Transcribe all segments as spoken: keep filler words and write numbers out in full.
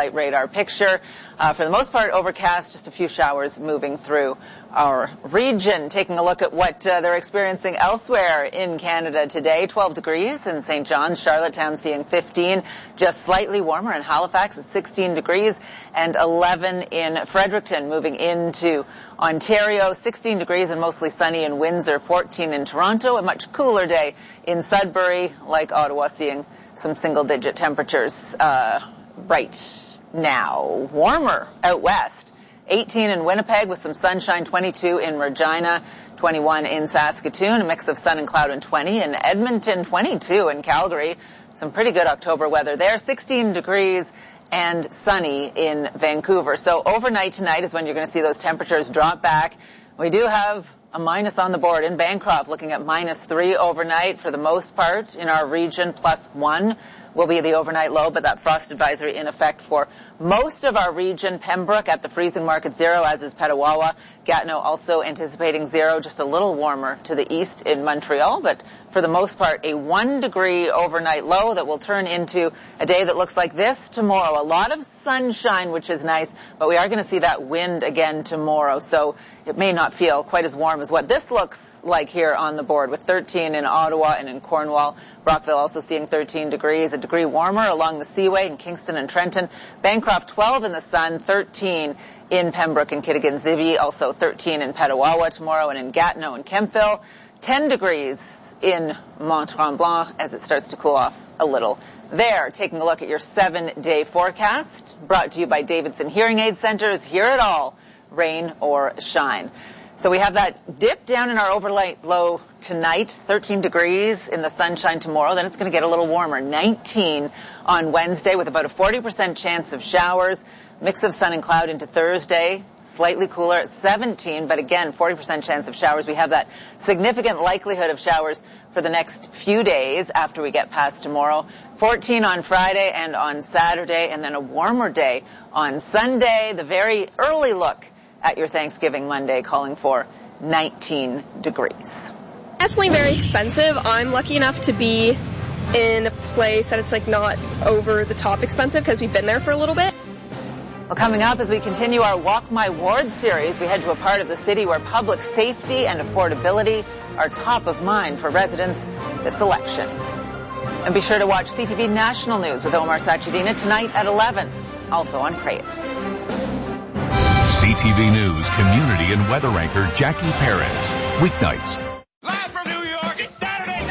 satellite radar picture. Uh, for the most part, overcast, just a few showers moving through our region. Taking a look at what uh, they're experiencing elsewhere in Canada today. twelve degrees in Saint John's, Charlottetown seeing fifteen, just slightly warmer in Halifax at sixteen degrees, and eleven in Fredericton. Moving into Ontario, sixteen degrees and mostly sunny in Windsor, fourteen in Toronto. A much cooler day in Sudbury, like Ottawa, seeing some single-digit temperatures uh, right now. Warmer out west. eighteen in Winnipeg with some sunshine, twenty-two in Regina, twenty-one in Saskatoon, a mix of sun and cloud, and twenty in Edmonton, twenty-two in Calgary. Some pretty good October weather there, sixteen degrees and sunny in Vancouver. So overnight tonight is when you're going to see those temperatures drop back. We do have a minus on the board in Bancroft, looking at minus three overnight for the most part in our region. Plus one will be the overnight low, but that frost advisory in effect for most of our region. Pembroke at the freezing mark at zero, as is Petawawa. Gatineau also anticipating zero, just a little warmer to the east in Montreal, but for the most part a one degree overnight low that will turn into a day that looks like this tomorrow. A lot of sunshine, which is nice, but we are going to see that wind again tomorrow, so it may not feel quite as warm as what this looks like here on the board, with thirteen in Ottawa and in Cornwall. Brockville also seeing thirteen degrees, a degree warmer along the Seaway in Kingston and Trenton. Bancroft twelve in the sun, thirteen in Pembroke and Kitigan-Zibi, also thirteen in Petawawa tomorrow, and in Gatineau and Kemptville, ten degrees in Mont-Tremblant as it starts to cool off a little there. Taking a look at your seven-day forecast, brought to you by Davidson Hearing Aid Centers. Hear it all, rain or shine. So we have that dip down in our overnight low tonight, thirteen degrees in the sunshine tomorrow. Then it's going to get a little warmer, nineteen on Wednesday with about a forty percent chance of showers. Mix of sun and cloud into Thursday, slightly cooler at seventeen, but again, forty percent chance of showers. We have that significant likelihood of showers for the next few days after we get past tomorrow. fourteen on Friday and on Saturday, and then a warmer day on Sunday. The very early look at your Thanksgiving Monday calling for nineteen degrees. Definitely very expensive. I'm lucky enough to be in a place that it's like not over the top expensive because we've been there for a little bit. Well, coming up as we continue our Walk My Ward series, we head to a part of the city where public safety and affordability are top of mind for residents this election. And be sure to watch C T V National News with Omar Sachedina tonight at eleven, also on Crave. C T V News community and weather anchor Jackie Perez. Weeknights. Live from New York, it's Saturday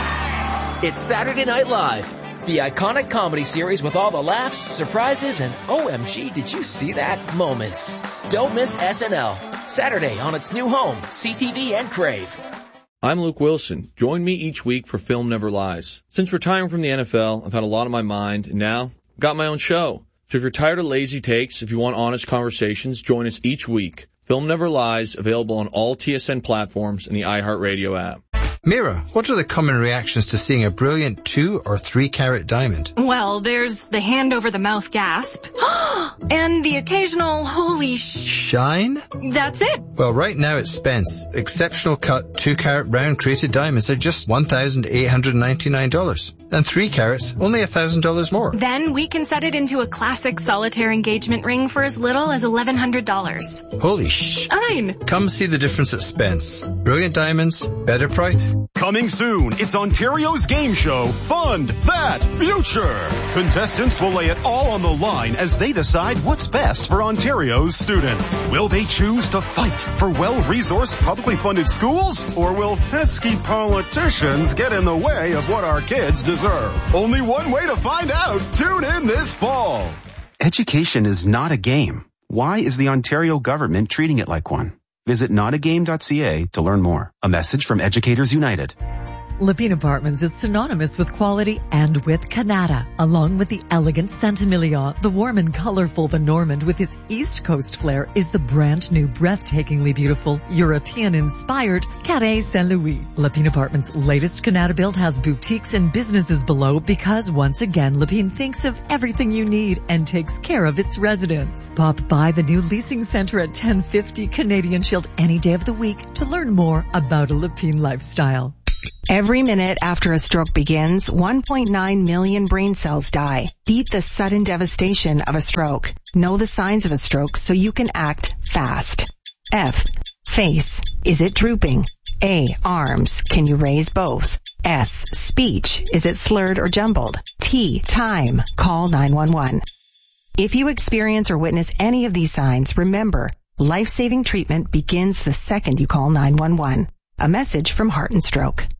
night! It's Saturday Night Live, the iconic comedy series with all the laughs, surprises, and O M G, did you see that moments. Don't miss S N L. Saturday on its new home, C T V and Crave. I'm Luke Wilson. Join me each week for Film Never Lies. Since retiring from the N F L, I've had a lot on my mind, and now I've got my own show. So if you're tired of lazy takes, if you want honest conversations, join us each week. Film Never Lies, available on all T S N platforms and the iHeartRadio app. Mira, what are the common reactions to seeing a brilliant two or three carat diamond? Well, there's the hand over the mouth gasp and the occasional holy sh... Shine? That's it. Well, right now at Spence, exceptional cut two carat round crated diamonds are just one thousand eight hundred ninety-nine dollars. And three carats, only one thousand dollars more. Then we can set it into a classic solitaire engagement ring for as little as eleven hundred dollars. Holy sh... Shine. Come see the difference at Spence. Brilliant diamonds, better price. Coming soon, it's Ontario's game show, Fund That Future. Contestants will lay it all on the line as they decide what's best for Ontario's students. Will they choose to fight for well-resourced, publicly funded schools? Or will pesky politicians get in the way of what our kids deserve? Only one way to find out. Tune in this fall. Education is not a game. Why is the Ontario government treating it like one? Visit not a game dot c a to learn more. A message from Educators United. Lepine Apartments is synonymous with quality and with Canada. Along with the elegant Saint-Emilion, the warm and colorful The Normand with its East Coast flair is the brand new, breathtakingly beautiful, European-inspired Carré Saint-Louis. Lepine Apartments' latest Canada build has boutiques and businesses below because, once again, Lepine thinks of everything you need and takes care of its residents. Pop by the new leasing center at ten fifty Canadian Shield any day of the week to learn more about a Lepine lifestyle. Every minute after a stroke begins, one point nine million brain cells die. Beat the sudden devastation of a stroke. Know the signs of a stroke so you can act fast. F. Face. Is it drooping? A. Arms. Can you raise both? S. Speech. Is it slurred or jumbled? T. Time. Call nine one one. If you experience or witness any of these signs, remember, life-saving treatment begins the second you call nine one one. A message from Heart and Stroke.